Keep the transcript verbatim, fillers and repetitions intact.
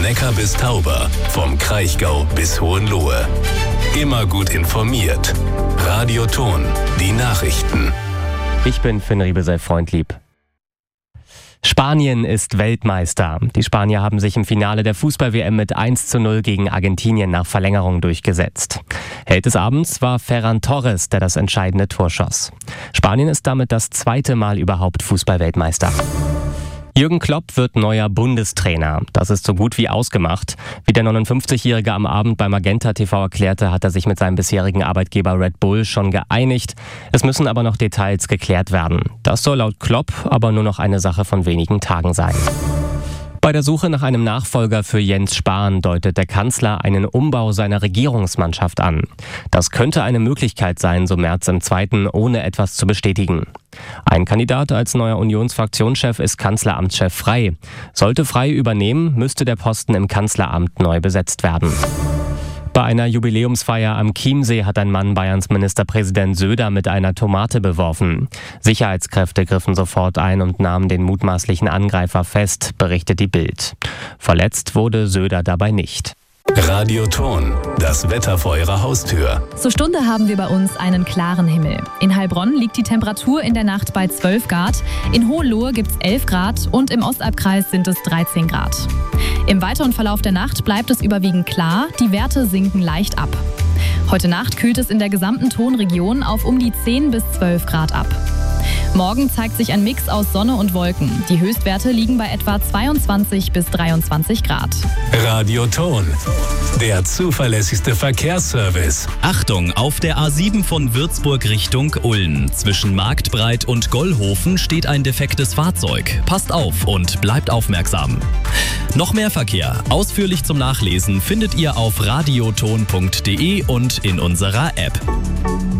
Neckar bis Tauber, vom Kraichgau bis Hohenlohe. Immer gut informiert. Radio Thon, die Nachrichten. Ich bin Finn Riebesell Freundlieb. Spanien ist Weltmeister. Die Spanier haben sich im Finale der Fußball-W M mit eins zu null gegen Argentinien nach Verlängerung durchgesetzt. Held des Abends war Ferran Torres, der das entscheidende Tor schoss. Spanien ist damit das zweite Mal überhaupt Fußball-Weltmeister. Jürgen Klopp wird neuer Bundestrainer. Das ist so gut wie ausgemacht. Wie der neunundfünfzigjährige am Abend bei Magenta T V erklärte, hat er sich mit seinem bisherigen Arbeitgeber Red Bull schon geeinigt. Es müssen aber noch Details geklärt werden. Das soll laut Klopp aber nur noch eine Sache von wenigen Tagen sein. Bei der Suche nach einem Nachfolger für Jens Spahn deutet der Kanzler einen Umbau seiner Regierungsmannschaft an. Das könnte eine Möglichkeit sein, so Merz im Zweiten, ohne etwas zu bestätigen. Ein Kandidat als neuer Unionsfraktionschef ist Kanzleramtschef Frey. Sollte Frey übernehmen, müsste der Posten im Kanzleramt neu besetzt werden. Bei einer Jubiläumsfeier am Chiemsee hat ein Mann Bayerns Ministerpräsident Söder mit einer Tomate beworfen. Sicherheitskräfte griffen sofort ein und nahmen den mutmaßlichen Angreifer fest, berichtet die Bild. Verletzt wurde Söder dabei nicht. Radio Thon, das Wetter vor Ihrer Haustür. Zur Stunde haben wir bei uns einen klaren Himmel. In Heilbronn liegt die Temperatur in der Nacht bei zwölf Grad, in Hohenlohe gibt es elf Grad und im Ostalbkreis sind es dreizehn Grad. Im weiteren Verlauf der Nacht bleibt es überwiegend klar, die Werte sinken leicht ab. Heute Nacht kühlt es in der gesamten Thonregion auf um die zehn bis zwölf Grad ab. Morgen zeigt sich ein Mix aus Sonne und Wolken. Die Höchstwerte liegen bei etwa zweiundzwanzig bis dreiundzwanzig Grad. Radio Thon, der zuverlässigste Verkehrsservice. Achtung, auf der A sieben von Würzburg Richtung Ulm. Zwischen Marktbreit und Gollhofen steht ein defektes Fahrzeug. Passt auf und bleibt aufmerksam. Noch mehr Verkehr, ausführlich zum Nachlesen, findet ihr auf radioton punkt de und in unserer App.